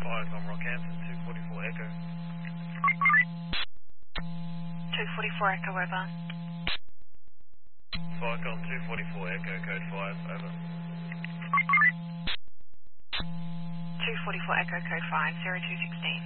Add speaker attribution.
Speaker 1: Viacom Rockhampton, 244 Echo.
Speaker 2: 244 Echo, over.
Speaker 1: Viacom 244 Echo, code 5, over.
Speaker 2: 244 Echo, code 5, 0216.